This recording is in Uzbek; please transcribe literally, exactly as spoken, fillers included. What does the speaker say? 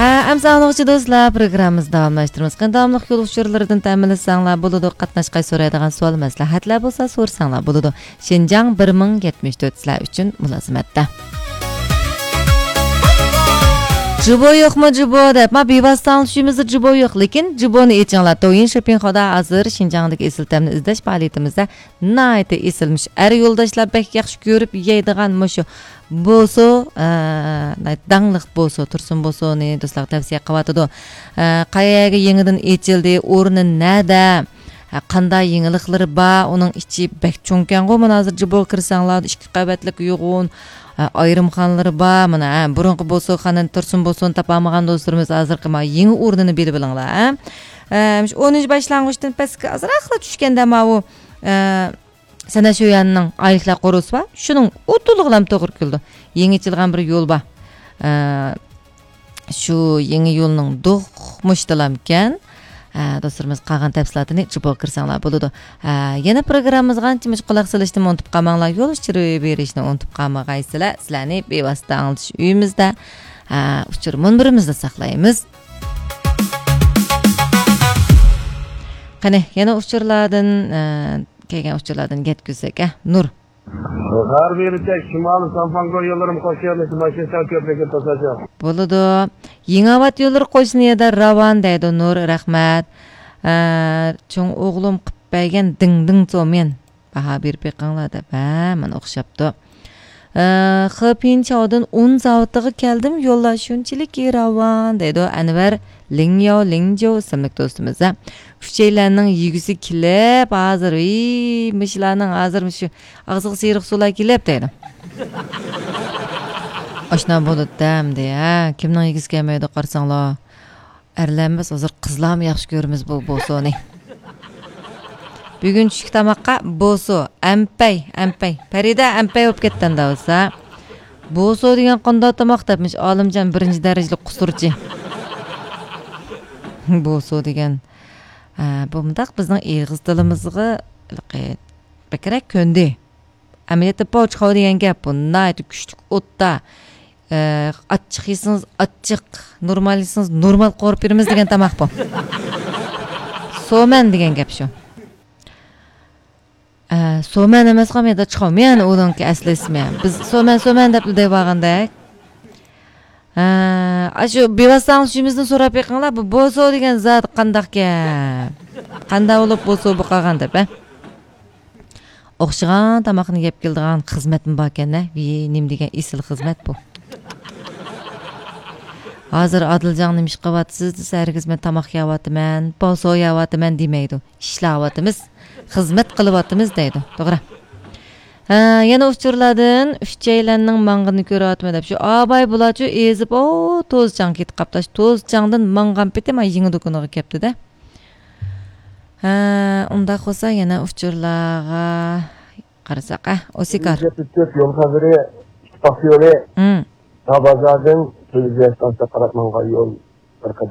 Әмсаңлықчы достlar, программамызды davamlaştırmamız. Qandamlıq yol uçurlarından təminləsəңlər buludu. Qatnaşqay soraydigan sual məsləhətlər bolsa sorsаңlar buludu. Şinjan bir ming yetmiş dört sizlər üçün mülazimətdə. Jibo yo'qmi jibo deb, ma bevositani tushimizda jibo yo'q, lekin jiboni aytinglar. To'yin shoppingxoda hozir Shinjongdagi esil ta'mni izlash faoliyatimizda nihoyatda esilmish. Er yo'ldoshlar bek yaxshi ko'rib yeydigan mushu boso, dangliq boso, tursun bosoni do'stlar tavsiya qilyapti. Qayaga yangidan echildi, o'rni nada? Qanday yengiliklari bor? Uning ichi bek cho'nkan-ku, mana hozir jibo kirsanglar, ikki qavatlik yo'g'on ayrimxonalari bor. Mana burunqi boso xanan tursun bosoni topamagan do'stlarimiz hozir qima yangi o'rnini bilib bilinglar. o'ninchi boshlang'ichdan pastga azroqla tushganda ma u sana shu yanning ayliklar qo'rusi bor. Shuning o'tiliqlam to'g'ri keldi. Yangi ochilgan bir yo'l bor. Shu yangi yo'lning do'qmushdilamkan. Do'stlarimiz qolgan tafsilotini jibo kirsanglar bo'ladi. Yana programmamizga anchimiz quloq solishni unutib qolmanglar, yo'l uchirib berishni unutib qolmag'aysizlar. Sizlarni bevosita anglitish uyimizda, uchur munbirimizda saqlaymiz. Qani, yana uchurlardan, kelgan uchurlardan yetkizsak, Nur. G'arbiylikda shimoliy Sanfangoy yo'llarim qo'shiladi, Mashina ko'prigi to'sacaq. Bo'ladi. Yengovat yo'llari qo'shniyada Ravon deydi Nur, rahmat. Cho'ng o'g'lim qilib bergan ding-ding men baho berib beqinglar deb, ha, mana o'xshabdi. Xipinchodan un zavodiga keldim, yo'llar shunchalik Ravon deydi Anvar Lingyo Lingjo ismli do'stimiz. Uchaylarning yigisi kelib, hozir, ey, mishlarning hozir shu og'ziga siyriq suvlar kelib deydi. Oshna bo'ldi-dam deya, kimning yigisi kelmaydi qarsanglar. Erlarimiz hozir qizlarni yaxshi ko'ramiz bu bosoni. Bugun tushlik tamoqqa boso, ampay, ampay. Farida ampay olib ketganda bo'lsa, boso degan qanday tamoq debmish Olimjon birinchi darajali qusurchi. Boso degan bu mundaq bizning eg'iz tilimizga bakrak ko'ndi. Amaliyotda pochqo degan gap bu, nayt kuchli o'tda achchiq yesangiz achchiq, normal yesangiz normal qo'rib beramiz degan tamoq bu. So'man degan gap shu. So'man emas qameda chiqam, men o'donki asli ismi. Biz so'man so'man deb deyvaganda Ashu bevositani tushimizdan so'rab beqinglar, bu boso degan zot qandaq gap? Qanday bo'lib boso bu qolgan deb, ha? O'xshagan tamoqni yeb keldigan xizmatim bor ekan-da, nim degan esil xizmat bu. Hozir Odiljon nima ish qilyapsiz desa, hargiz men tamoq yeyapman, boso yeyapman demaydi. Ishlayapmiz, xizmat qilyapmiz deydi. To'g'ri. Ha, yana uchurlardan uchaylarning mang'ini ko'ryapman deb shu abay bularchu ezib, o to'zchang ketib qaptash, to'zchangdan mang'am petma yangi do'koniga kelibdi-da. Ha, unda qo'sa yana uchurlarga qarasak, ha, Osikar. Yo'l xabari, ittifoq yo'li. Hmm. Tabazadin Tuziyasdan qaratmanga yo'l bir